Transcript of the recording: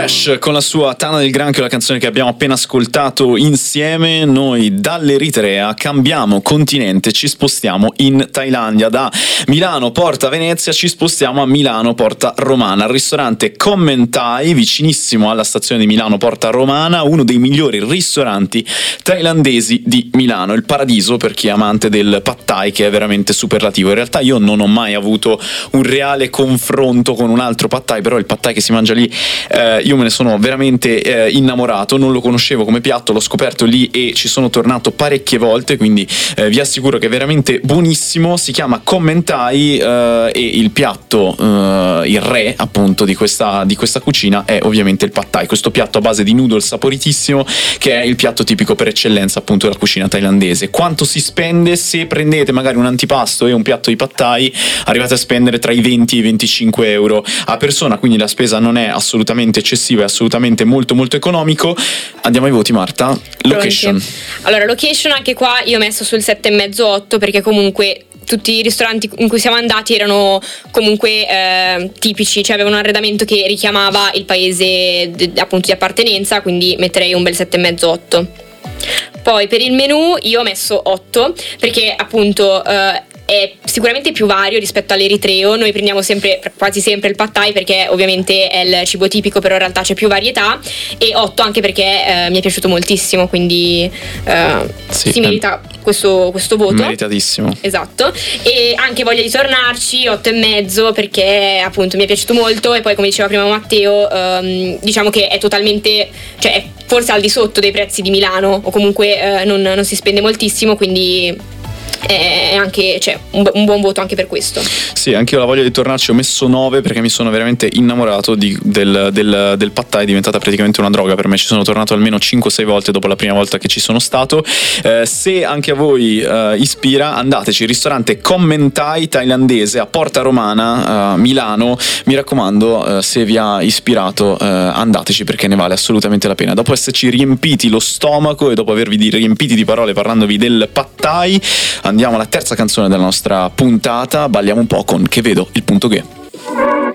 Fresh con la sua Tana del Granchio, la canzone che abbiamo appena ascoltato insieme. Noi dall'Eritrea cambiamo continente, ci spostiamo in Thailandia. Da Milano Porta Venezia ci spostiamo a Milano Porta Romana, al ristorante Commentai, vicinissimo alla stazione di Milano Porta Romana, uno dei migliori ristoranti thailandesi di Milano, il paradiso per chi è amante del pad thai, che è veramente superlativo. In realtà io non ho mai avuto un reale confronto con un altro pad thai, però il pad thai che si mangia lì, io me ne sono veramente innamorato. Non lo conoscevo come piatto, l'ho scoperto lì e ci sono tornato parecchie volte, quindi vi assicuro che è veramente buonissimo. Si chiama Commentai e il piatto, il re appunto di questa cucina è ovviamente il pad thai, questo piatto a base di noodle saporitissimo che è il piatto tipico per eccellenza appunto della cucina thailandese. Quanto si spende? Se prendete magari un antipasto e un piatto di pad thai arrivate a spendere tra i 20 e i 25 euro a persona, quindi la spesa non è assolutamente eccessiva, è assolutamente molto molto economico. Andiamo ai voti, Marta. Location. Allora, location anche qua io ho messo sul 7,5-8 perché comunque tutti i ristoranti in cui siamo andati erano comunque tipici, cioè avevano un arredamento che richiamava il paese appunto di appartenenza, quindi metterei un bel 7,5-8. Poi per il menù io ho messo 8 perché appunto è sicuramente più vario rispetto all'eritreo. Noi prendiamo quasi sempre il pad thai perché ovviamente è il cibo tipico, però in realtà c'è più varietà, e 8 anche perché mi è piaciuto moltissimo, quindi si merita questo voto. Meritatissimo. Esatto. E anche voglia di tornarci, 8,5 perché appunto mi è piaciuto molto, e poi come diceva prima Matteo diciamo che è totalmente, cioè è forse al di sotto dei prezzi di Milano, o comunque non si spende moltissimo, quindi è anche, cioè, un buon voto anche per questo. Sì, anche io la voglia di tornarci ho messo 9 perché mi sono veramente innamorato del pad thai. È diventata praticamente una droga per me, ci sono tornato almeno 5-6 volte dopo la prima volta che ci sono stato. Se anche a voi ispira, andateci, il ristorante Commentai thailandese a Porta Romana, Milano. Mi raccomando, se vi ha ispirato andateci perché ne vale assolutamente la pena. Dopo esserci riempiti lo stomaco e dopo avervi riempiti di parole parlandovi del pad thai, andiamo alla terza canzone della nostra puntata. Balliamo un po' con Che vedo il punto G.